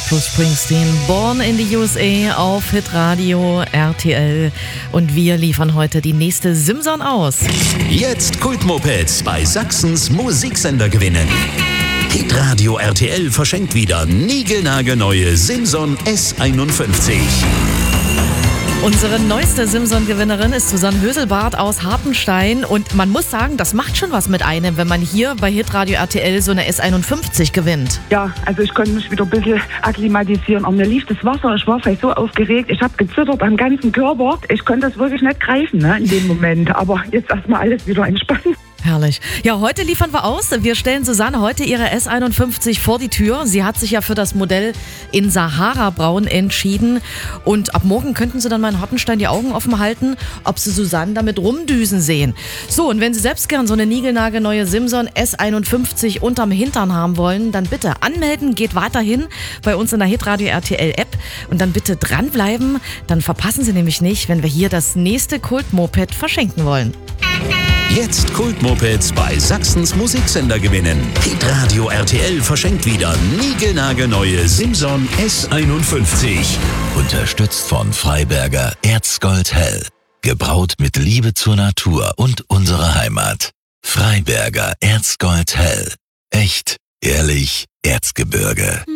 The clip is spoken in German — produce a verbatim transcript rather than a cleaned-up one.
Bruce Springsteen, Born in the U S A auf Hitradio R T L. Und wir liefern heute die nächste Simson aus. Jetzt Kultmopeds bei Sachsens Musiksender gewinnen. Hitradio R T L verschenkt wieder niegelnagelneue Simson S einundfünfzig. Unsere neueste Simson-Gewinnerin ist Susanne Höselbart aus Hartenstein. Und man muss sagen, das macht schon was mit einem, wenn man hier bei Hitradio R T L so eine S einundfünfzig gewinnt. Ja, also ich konnte mich wieder ein bisschen akklimatisieren. Und mir lief das Wasser, ich war vielleicht so aufgeregt, ich habe gezittert am ganzen Körper. Ich konnte das wirklich nicht greifen, ne, in dem Moment. Aber jetzt erstmal alles wieder entspannt. Herrlich. Ja, heute liefern wir aus. Wir stellen Susanne heute ihre S einundfünfzig vor die Tür. Sie hat sich ja für das Modell in Sahara-Braun entschieden. Und ab morgen könnten Sie dann mal in Hartenstein die Augen offen halten, ob Sie Susanne damit rumdüsen sehen. So, und wenn Sie selbst gern so eine niegelnagelneue Simson S einundfünfzig unterm Hintern haben wollen, dann bitte anmelden, geht weiterhin bei uns in der Hitradio R T L App. Und dann bitte dranbleiben, dann verpassen Sie nämlich nicht, wenn wir hier das nächste Kultmoped verschenken wollen. Jetzt Kultmopeds bei Sachsens Musiksender gewinnen. Hitradio R T L verschenkt wieder niegelnagelneue Simson S einundfünfzig. Unterstützt von Freiberger Erzgold Hell. Gebraut mit Liebe zur Natur und unserer Heimat. Freiberger Erzgold Hell. Echt, ehrlich, Erzgebirge.